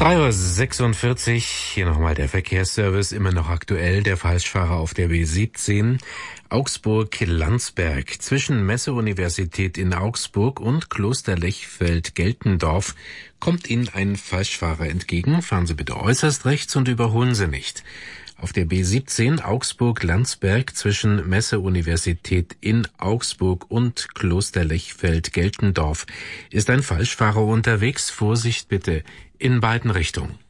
3:46 Uhr, hier nochmal der Verkehrsservice, immer noch aktuell, der Falschfahrer auf der B17, Augsburg-Landsberg. Zwischen Messe-Universität in Augsburg und Kloster Lechfeld-Geltendorf kommt Ihnen ein Falschfahrer entgegen. Fahren Sie bitte äußerst rechts und überholen Sie nicht. Auf der B17 Augsburg-Landsberg zwischen Messe-Universität in Augsburg und Kloster Lechfeld-Geltendorf ist ein Falschfahrer unterwegs. Vorsicht bitte in beiden Richtungen.